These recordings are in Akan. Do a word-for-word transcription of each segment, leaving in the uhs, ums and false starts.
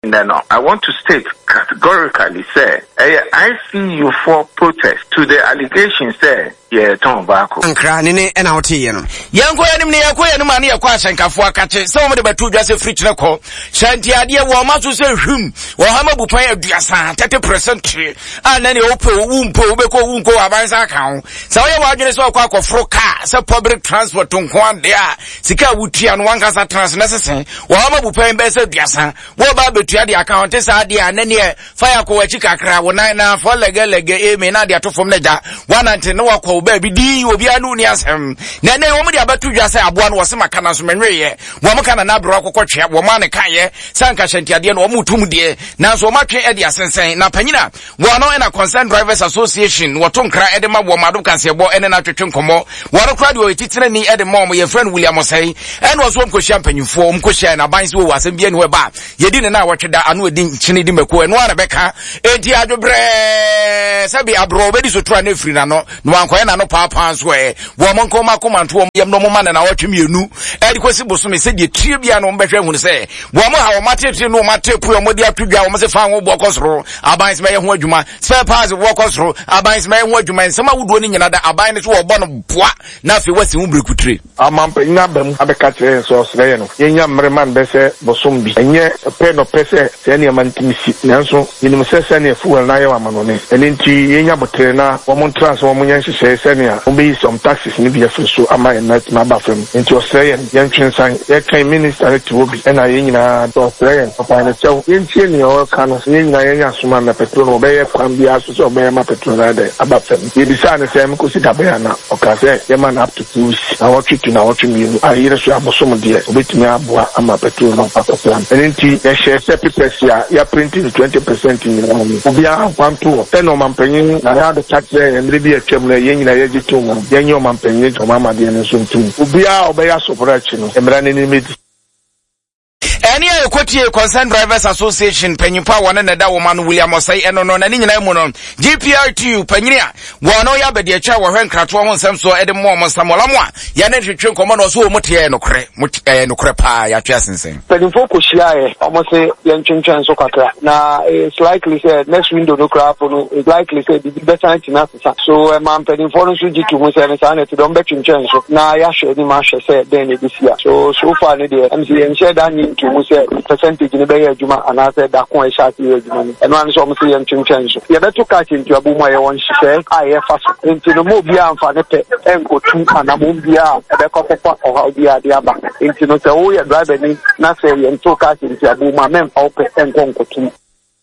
no, no. I want to state categorically, say, I see you for protest to the allegation, say, yeah, Tom Bako. And crying and out here. Young Quanim near Quanim Mania Quasanka for catching some of the two just a free to call. Shanty idea woman to say him, or Hamabu pay a Diasa, thirty percent tree, and then you open Wumpo, Beko Wumpo, Avanza account. So I want to so quack of Froca, so public transport to Kwan there, Sika Wuti and one casa trans necessary, or Hamabu pay best Diasa, what about the Tiadi account is idea and then here, fire Coachica crowd, one nine for lega lega, a menadia to from Lega, one anti no baby D will be a new niasem. Nene omudi abatu just say abuan was my canas menre, Wamakana Nabroko Cocha, Womana Kaye, Sanka Shantiadian or Mutumudie, Nanso Maki Edia Sense, Napanina, Wano and a Concerned Drivers Association, Watunkra Edema, Wamaduka Sebo, and an Atunkomo, Wanokradio, Titani Edema, your friend William Osei, and was one champagne for Mkusha and Abines who was in Bien Weba. You didn't know what you da and we didn't Chinidimeko and Wanabeka, Etia de Bre Sabi Abro, Betty so try no free no, no no papas way. Woman come come and to yam no man and I watch you nu. Adequacy Bosumi said the tribune on better when say, Woman how much no matter put your mother to go must find walk us through. Abines may want you man, spare parts walk us through. Abines may want you man, some would win another abines to a bon of bois, nothing was in Ubrick tree. I'm a nabem, a catcher, so Slano. Yam Reman Besse, Bosumbi, and yet a pen of Pesse, any man to see Nanso, in the Sessania fool and I am on it. And into Yabatrena, woman trans woman says, Senia, will be some taxes in the so am I not my bathroom into Australian, young sign, their Prime Minister to be, and I in a Australian, upon a show, in senior canals, in a Suman, Petron, Obey, and the Asus of Bayama Petronade, about them. You decided the same Cositabana, or Case, the man up to two weeks. I watch it in watching you. I hear some dear, with me, I'm a Petron of plan. And into a share thirty percent, you're printing twenty percent in the army. We are one, two, ten of my penny, I had a tax there and maybe a chum, yen, a yejitum, Yanyo Mampenny, or Mamma Dian soon too. Ubia obey us operation, and running in mid. Any Equity Concerned Drivers Association, Penupa, one another woman, William Osei, and on any Namonon, G P R two, Penia, Wanoya, but the Chawa, and Cratwan, some so Edamon, Samolamwa, Yanet, Common, so Mutia, no cre, Mutia, no crepa, Yachasin. But in focus, I almost say, Yan Chinchan Sokatra. Now, it's likely said, next window no crap, it's likely said, the best enough. So, a man, Penny Foreign Suji to Musa and to don't bet Chinchan. Now, Yasha, the Marsha said, then this year. So, so far, the M C N said, I need to say percentage in the Bay Juma and I said that one shot and one is almost three and two change. You better catch into a boom. I want to say, I have fast into the Mobia and Fanete and go to Anamubia, a back or how the idea back into the Oya driving, Nasser and two catch into a boom, a man open and go to.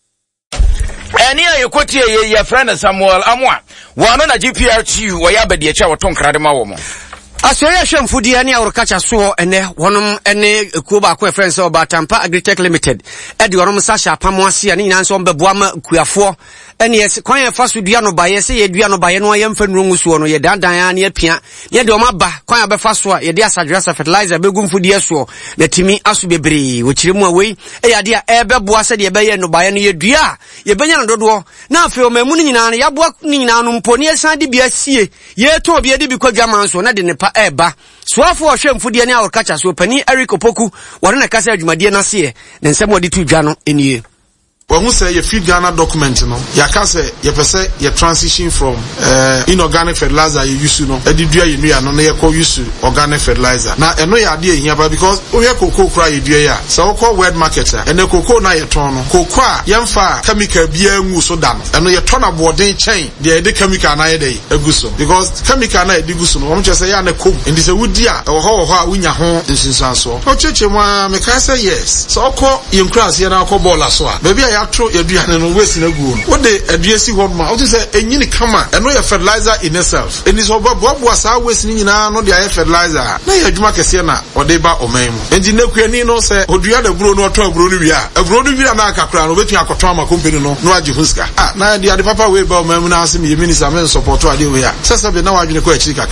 And here you quote your friend Samuel Amwa. One on a G P R two, where you have the Chawa Tonk Radamawomo. Aswere shem fudi ani awurkacha so ene wonum ene kuba kwa friends of Batampa Agritech Limited e de wonum sa sha pamwase ani nyina nso mbeboa ma kuafo ene yes kwan ya faso dua no baye se ye dua no baye no ye mfa nurungu so no ye dandan ani apia ye de o maba kwan ya befa so ye de asadresa fertilizer begum fudi eso na timi aso bebre wo kiremu awei e ya de e beboa se de be ye no baye no ye dua ye benya no dodo na afi o mamu nyina ya boa nyina no mponi esan de bia sie ye to bia de bi kwadwa manso na de ne eba swafo ohwe mfudie ne awurkacha so pani Eric Opoku wore na kasa adwumadie na se ne nsem wodi tu dwa no enie. When we say your feed Ghana document, you know, ya kase your percent your transition from uh, inorganic fertilizer you used to know, e did you know, no na call used to organic fertilizer. Now, I know you idea here, but because we have cocoa cry you do ya, so we call word marketer, and the cocoa na your turn, cocoa yamfa chemical beer so done, and no your turn aboard chain, the the chemical na day a guso because chemical na di guso. I'm just say ya na cook, and this a wood dia or how how we nya home in Sinsanso. Oh, cheche ma me can say yes. So call you cross here now call ball as well. Maybe I Atro eduane no wesi na gu what the eduasi hon ma what say enyi ni kama eno ya fertilizer in itself eni so bobo asa wesi ni nyina no dia fertilizer na ya adwuma kese na ode ba oman mu enti na kuani no say odua da buro no to aburo no wia aburo no wia na akakra no betu akoto ama company no no agi huska ah na dia de papa we ba oman mu na asem ye minister men support ade we ya sese be na wadwene ko akiri kakra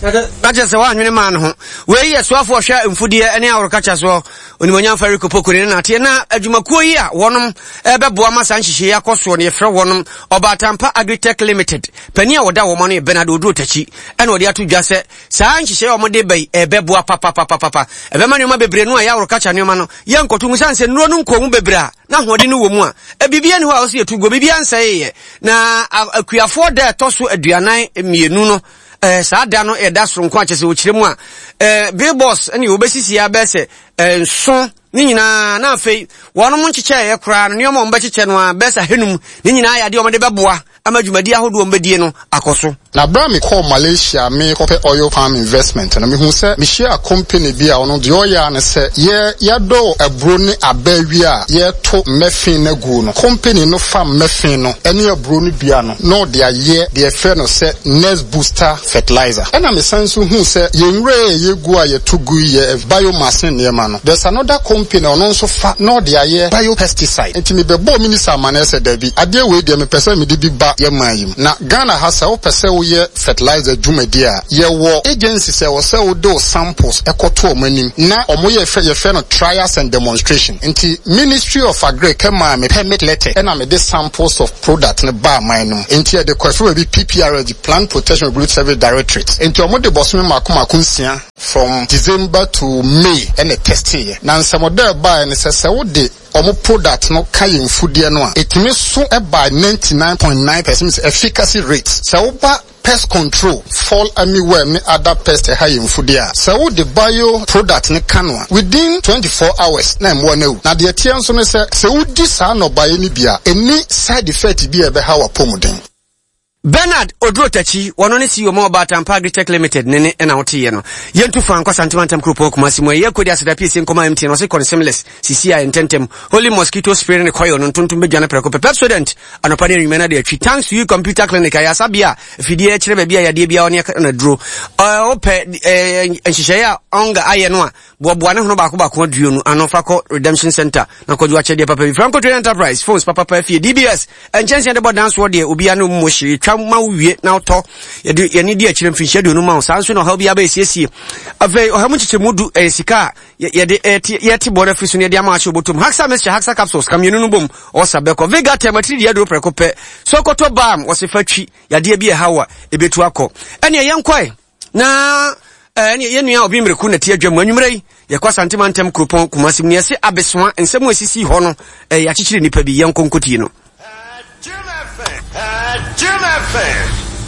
Baje se wa nwene man ho we ye so afo hwa mfudie ene awrokacha so onimonyam fari kopokuri na te na adwumakuo yi a wonom ebeboa masa nhihye yakoso ne yefre wonom Obatampa Agritech Limited pani a woda wo mo ne Bernard Oduro tachi ene odi ato dwa se saa nhihye wo mo de bai ebeboa papa papa papa ebema ne ma bebre no a ya awrokacha ne ma no ye nkoto mu sanse nuro no nko mu bebre a na hode no wo mu a ebibia ne ho a wo se etugo bibia nsaye na akuafo da toso aduanan mienu no eh saada no eda sonko achese wo kiremu a eh big boss ene obesisi ya bese eh nso ni nyina na afei wono nchiche ye kra no nyomo mbechiche no a besa henum ni nyina ya de omde beboa amadwumadi ahodo ombedie no akoso na bra me call Malaysia me kope oil palm investment na me hu se me share company bia ono de oya na se ye ye do abro ni abawi a ye to mefin na gu no company no farm mefin no ene abro ni bia no no de aye de efe no se Nest Booster fertilizer ena me sanso hu se ye nwre ye gu a ye to gu ye biomass ne ma no there's another company ono nso fa no de aye biopesticide enti me bebo minister manese dabi ade we de me pese me de bi ba ye mayim na Ghana has o pese ye fertilizer jumedi a ye wo agency se wo se wo do samples ekoto omanim na omo ye fe ye fe no trials and demonstration nti Ministry of Agri kema me permit letter and me the samples of product ne ba man no nti e de kwafo be P P R L, the Plant Protection Regulatory Service Directorate nti omo de bosome makoma kunsia from December to May and a test here na nsamoda ba ne se se wo de omo product no kayin foodie no a etime so e by ninety-nine point nine percent efficacy rate so ba pest control fall anywhere me other pest e high in foodie so the bio product ne kanwa within twenty-four hours na mo na na de tie nso ne se se wudi sa no baye ni bia any side effect bi e be ha wa pomuden Bernard Oduro tachi wono ne C E O mo Obatampa Agritech Limited ne ne na wote ye no yentu fa nkwa santimantam krupo kuma simu ye kodi aseda pie sin koma M T no se consemless sisi a intentem holy mosquito spray ne koyo no ntontum bedwane preko pep student anopa ne nwena de atwi thanks to you computer clinic ya sabia fidie kire ba bia ya de bia one na duro ope enhihye ya onga aye no a boboa ne hono ba ko ba ko aduo no anofa ko redemption center na kodwo achede papa bi Franco Trade Enterprise phones papa pa fie D B S enchense de bodan so de obi anu mo hiri ma wie na oto ye ni di akire mfinhye de no ma so anso no ha bia ba esiesie ave o ha mu chiche mudu esika ye de ye ti bore fisu ne de ama ache obotom Haxa Mixture Haxa capsules kamienu no bom o sabeko Vega Tematri de do prekope Sokoto Bam o se fatwi ya de bia hawa ebetu akọ ene ye nkwae na ene ye nua obi mreku na ti adwam anwumrei ye kwa santimantem kupon kumasim ne se abesoa ensem asisi ho no ya chichire nipa bi ye nkonkoti no Jim F M.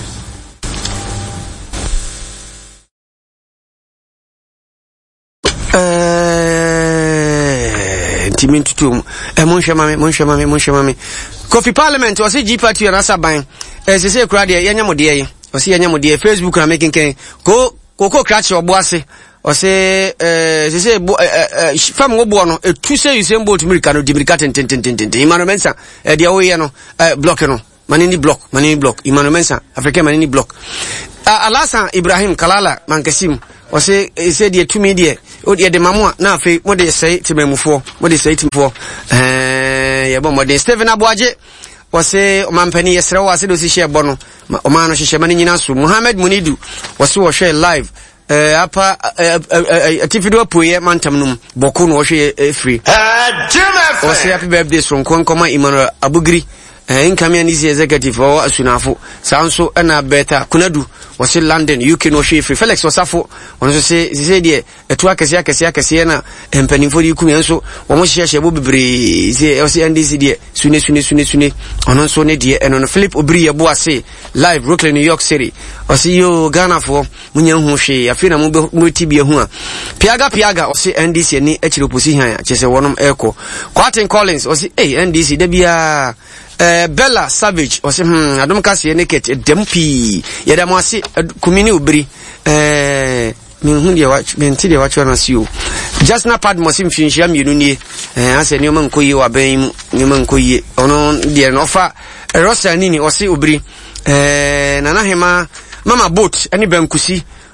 Eh, timintutum. Eh, mon cher mami, mon cher mami, mon cher mami. Coffee Parliament, o se G party na saban. Eh, se se kura de yanya mo de yi. O se yanya mo de Facebook na making ken. Ko koko crash obo ase. O se eh se se fam wo bo no etu se yusembo to America no di America ten ten ten ten ten. Imano mensa eh de wo ye no eh block no. Manini block, manini block. Imano mensa Africa manini block. Uh, Alasa Ibrahim Kalala Mankasim o se se de tumi de o de de mamua na afi mo de sei timemufo mo de sei timfo eh ye bo mo de Stephen Abuaje o se o mampani yesre o ase do si share bono o ma no hihye mani nyina so Muhammad Munidu o se o share live eh apa atifido apoye mantam num boku no o hwe free o se happy birthday so nkonkoma Emmanuel Abugiri eh incoming is executive o asunafo sanso na beta kunadu wasi London U K no hwe free Felix Wasafo ono so se se de etu akese akese akese na empanimfo di kumi enso wo mo hye hye bo bebre se o se N D C de sune sune sune sune ono so ne de eno no Philip Obri yebo ase live Brooklyn New York City o se yo Ghana fo munya hu hwe afina mo mo tibie hu a piaga piaga o se N D C ni echire opposition ya chese wonom eko Quatin Collins o se eh N D C de bia Uh, Bella Savage o se hmm adom kase ne ket dempi ye da mo ase kumini obri eh me hu de watch me nti de watch na siu just na pad mo sim finhia mienu nie eh ase ne o man koyi wa ban mu ne man koyi ono de no fa Rosa nini o se obri eh nana hema mama boat ani bankusi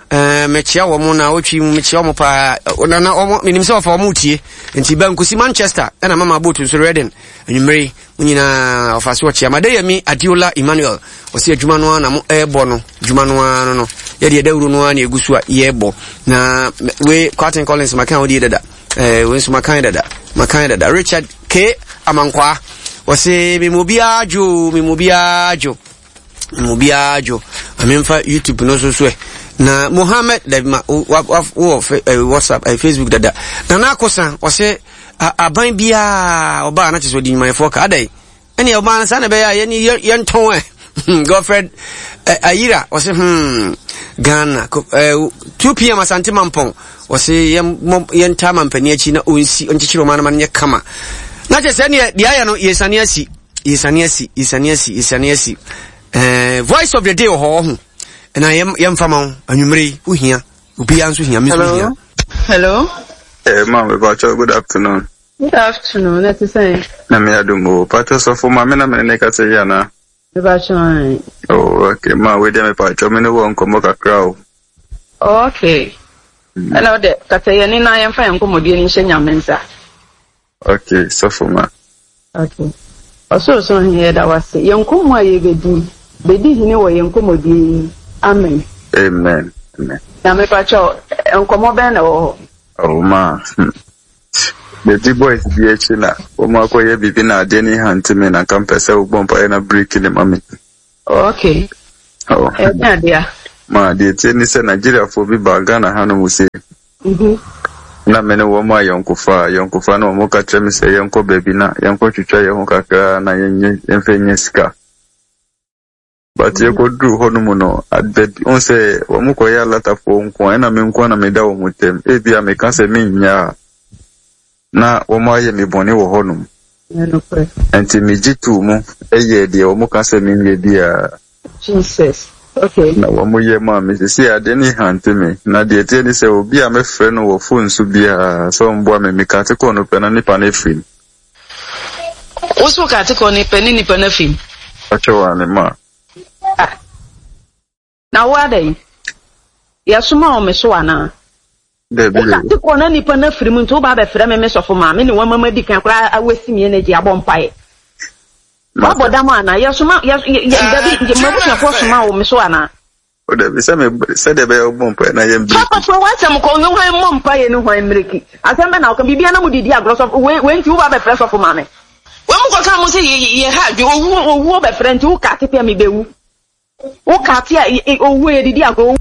eh mechia wo mo na otwi mu mechia mo pa na na omo minim se ofa omo tie nti bankusi Manchester na mama boat so Reden anwumre nyina ofa so chia Madeyemi Adiola Emmanuel osi adwuma no na mo ebo no adwuma no no ye de dawuru no na egusu a ye ebo na we Cotton Collins makan odi dada eh we so makan dada makan dada Richard K Amankwa osi mimobia jo mimobia jo mimobia jo amemfa YouTube no so so na Mohammed Devma wo WhatsApp eh, Facebook dada na na kosa o se aban bia oba na chiso di my foka adai eni oba na sa na be ya ni yenton eh Godfred Ayira o se hmm Ghana two p m Asante Mampong o se yen tama mpani achi na onsi onchichiro mana mana kama na je se ne dia ya no yesane asi yesane asi yesane asi yesane asi eh voice of the day ho ho and I am yam fama anwumre uhia obi anso hia me so hia. Hello. Eh mama, about you, good afternoon. Good afternoon. Let us say. Na me adumo, pato so for mama na me na ka say ya na. About you. Oh, okay. Ma we dey me pato me no won komo kakra o. Okay. Hello there. Ka say ni na yam fa yam komodie ni hye nyamensa. Okay, so for ma. Okay. Also so here that was yam komo aye bedi. Bedi hini wo yam komodie. Amen. Amen. Amen. Na me pacho enkomo ben na wo. Oh ma. The boys be china. O ma ko ye bibi na ade ni hanti me na kampese wo bompa na break ni mami. Okay. Oh. Eh na dia. Ma de tie ni se Nigeria fo bi ba Ghana hanu mu se. Mhm. Na me ne wo ma yonkufa, yonkufa na mo ka tremi se yonko baby na, yonko twitwa ye ho kakra na yenye emfenye sika. But you go do hono no aded on say wo mo ko ya lata fo nko na me nko na me da wo mutem e bia me kan se me nya na wo mo aye me bone wo hono ya no pre enti me jitu mu eye de wo mo kan se me nye bia Jesus. Okay. Na wo mo ye ma me se ade ni hante me na de tie ni se obi a me frɛ no wo phone so bia so mbo me me ka te ko no pe na nipa na film wo so ka te ko ni pe ni nipa na film acho ne ma. Na wade ya suma o me so ana Debi de ko na nipa na firim nto ba be frɛ me me sofo ma me ne wama madi kan kra awasi me energy abɔ mpae ma boda ma na ya suma ya debi ma bu na ko suma o me so ana o debi se me se de be obɔ mpae na yem bi papa so wa sem ko nwo hwan mo mpae ne hwan mreki asem be na ko bibia na mu didi agro of we we nti wo ba be frɛ sofo ma me we mu ko ka mo se ye ha dwo owu owu be frɛ nti wo ka tepia me bewu o katia owu edidi ago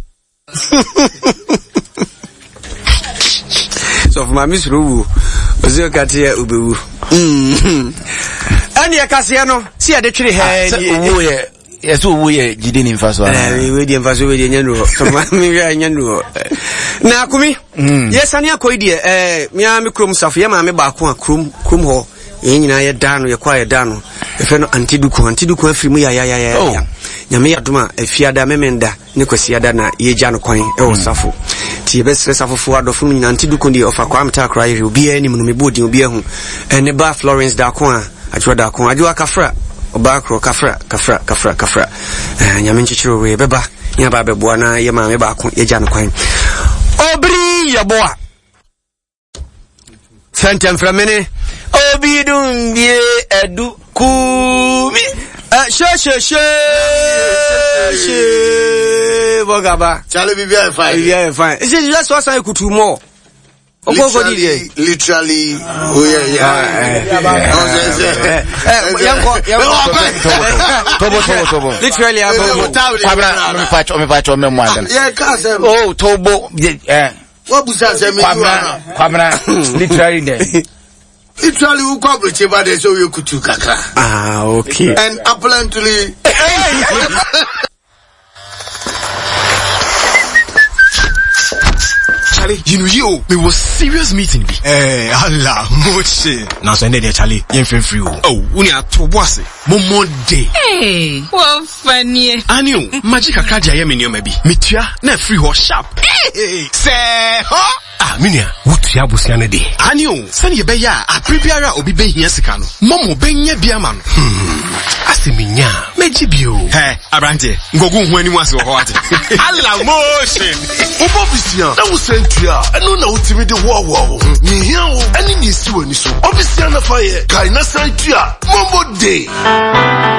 so for my misru ozo katia obewu mm ani akasia no si ade twere he owu ye yeso owu ye gidi ni mfaso eh we di mfaso we di nyanu so ma mi we nyanu na akumi yesani akoidi eh mia me krom safo ye ma me ba ko krom krom ho ye nyina ye dano ye kwa ye dano e fe no antiduku antiduku afiri mu ya ya ya ya nyame yadoma afiada memenda ne kwasiada na yeja no kwan e wo safo ti be stress afofo adofo no nyina antiduku ndi ofa kwa mta kra ye obi ani mu no mebodi obi ahu ene ba Florence da ko a atwa da ko ajo akafra oba kro kafra kafra kafra kafra eh nyame nchichiro we beba nya ba beboa na ye ma me ba ko yeja no kwan obri yaboa fentem framene obi dum bie edu kumi eh she she she she bogaba chale bibia fine bibia fine is it just what say kutu more literally literally oh yeah yeah eh yanko tobo tobo tobo literally abo kwabra me pacho me pacho me mwaga yeah kasem oh tobo eh what busa say me kwabra kwabra literally there literally who kwabra cheba dey so you kutu kakra ah okay and apparently Charlie, you know you me was serious meeting be. Eh, Allah, moche. Now so there Charlie, yen free free. Oh, uni atobo ase. Mo Monday. Hey, what funny. Aniu, magic akaja ye me ni o me bi. Mitua na free ho sharp. Hey, say, huh? Ah, minia, wutu ya busia ne de. Ani o, sani ye be ya, a prebiara obi be hia sika no. Momo be nya bia ma no. Hmm. Asiminya, meji bio. He, abrante, ngogu hu ani mu ase ho ate. Alla motion. Obo bisia, na wo sentua, eno na utimi de wo wo wo. Ni hia wo, ani ni si wani so. Obisia na fa ye, kai na sentua. Mombo day.